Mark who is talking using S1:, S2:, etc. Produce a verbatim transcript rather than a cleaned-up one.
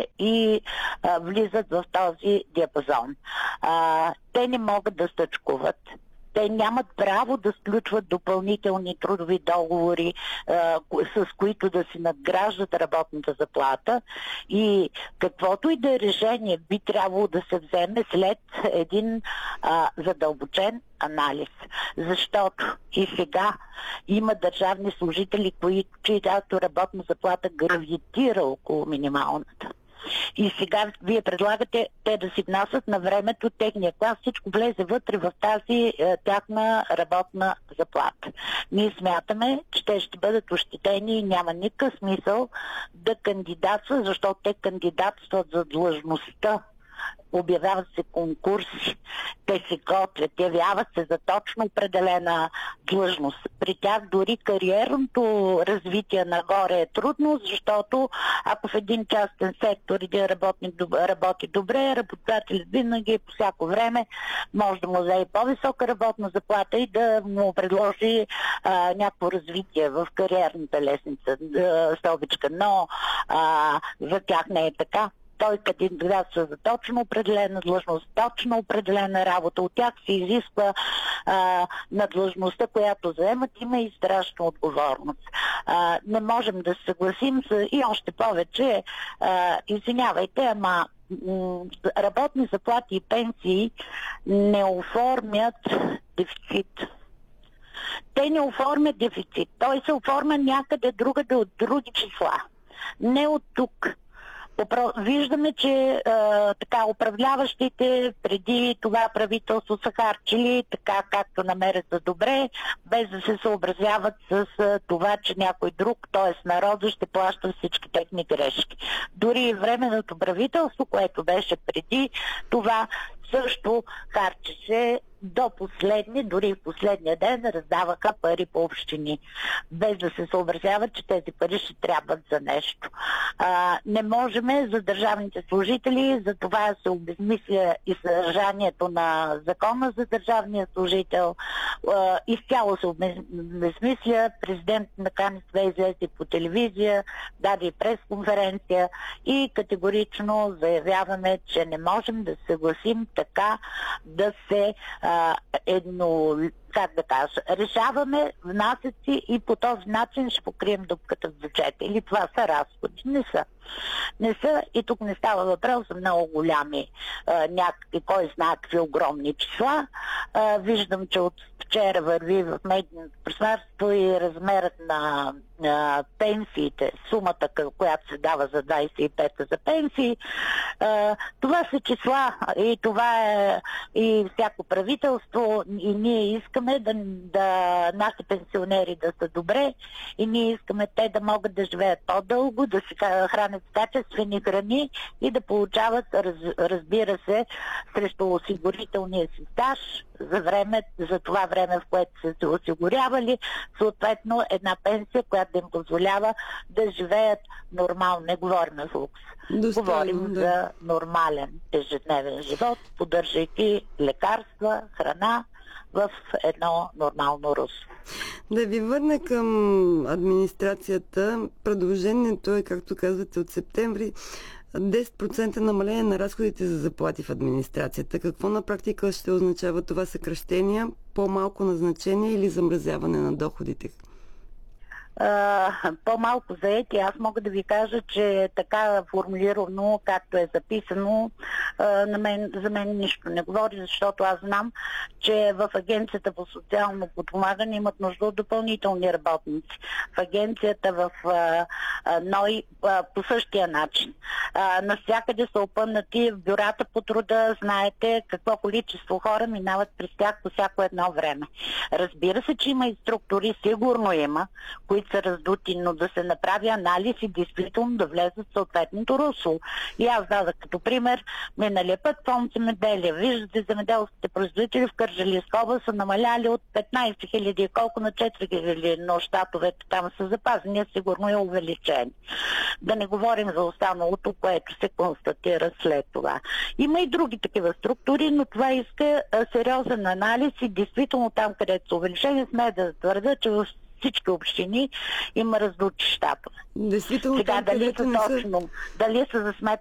S1: и а, влизат в този диапазон. А, те не могат да стъчкуват. Те нямат право да сключват допълнителни трудови договори, а, с които да си надграждат работната заплата, и каквото и да е решение би трябвало да се вземе след един а, задълбочен анализ. Защото и сега има държавни служители, които чиято работна заплата гравитира около минималната. И сега вие предлагате те да си внасят на времето техния клас, всичко влезе вътре в тази е, тяхна работна заплата. Ние смятаме, че те ще бъдат ощетени и няма никакъв смисъл да кандидатстват, защото те кандидатстват за длъжността. Обявяват се конкурси, те се готвят, явяват се за точно определена длъжност. При тях дори кариерното развитие нагоре е трудно, защото ако в един частен сектор един работник работи добре, работодателят винаги по всяко време може да му даде по-висока работна заплата и да му предложи а, някакво развитие в кариерната лестница, стълбичка, но а, за тях не е така. Той кандидатства за точно определена длъжност, точно определена работа. От тях се изисква а, на длъжността, която заемат, има и страшна отговорност. А, не можем да се съгласим с... и още повече, а, извинявайте, ама м- работни заплати и пенсии не оформят дефицит. Те не оформят дефицит. Той се оформя някъде другаде от други числа. Не от тук. Виждаме, че а, така управляващите преди това правителство са харчили така както намерят за добре, без да се съобразяват с а, това, че някой друг, т.е. народа, ще плаща всички техни грешки. Дори и временното правителство, което беше преди това, също харчеше до последни, дори в последния ден раздаваха пари по общини, без да се съобразяват, че тези пари ще трябват за нещо. А, не можем за държавните служители, за това се обезмисля и съдържанието на закона за държавния служител. А, изцяло се обезмисля. Президент накани това излезе по телевизия, даде и пресконференция и категорично заявяваме, че не можем да се съгласим така да се а, едно, как да кажа, решаваме, внасят си и по този начин ще покрием дупката в бюджета. Или това са разходи? Не са. Не са и тук не става въпрос за много голями а, някакви, кой знае какви огромни числа. А, виждам, че от вчера върви в медийното пространство и размерът на а, пенсиите, сумата, която се дава за двайсет и пета за пенсии. А, това са числа и това е и всяко правителство, и ние искаме да, да нашите пенсионери да са добре, и ние искаме те да могат да живеят по-дълго, да се хранят с качествени храни и да получават, раз, разбира се, срещу осигурителния си стаж за време, за това време, в което са се осигурявали, съответно една пенсия, която да им позволява да живеят нормално. Не говорим за лукс.
S2: Достойно,
S1: говорим
S2: да.
S1: за нормален ежедневен живот, поддържайки лекарства, храна в едно нормално русло.
S2: Да ви върна към администрацията. Предложението е, както казвате, от септември десет процента намаление на разходите за заплати в администрацията. Какво на практика ще означава това съкращение? По-малко назначение или замразяване на доходите?
S1: Uh, по-малко заети. Аз мога да ви кажа, че така формулирано, както е записано, uh, на мен, за мен нищо не говори, защото аз знам, че в Агенцията по социално подпомагане имат нужда от допълнителни работници. В Агенцията в uh, НОИ uh, по същия начин. Uh, навсякъде са опънати в бюрата по труда, знаете какво количество хора минават през тях по всяко едно време. Разбира се, че има и структури, сигурно има, които са раздути, но да се направи анализ и действително да влезат в съответното русло. И аз дадах като пример миналия път фонд земеделие. Виждате, земеделските производители в Кърджалийска област са намаляли от петнайсет хиляди колко на четири хиляди, но щатовете там са запазени, сигурно е увеличени. Да не говорим за останалото, което се констатира след това. Има и други такива структури, но това иска сериозен анализ и действително там, където са увеличени, сме да твърда, че в всички общини има раздути щатове.
S2: Действително,
S1: сега
S2: там,
S1: дали са
S2: не са...
S1: точно, дали са за сметка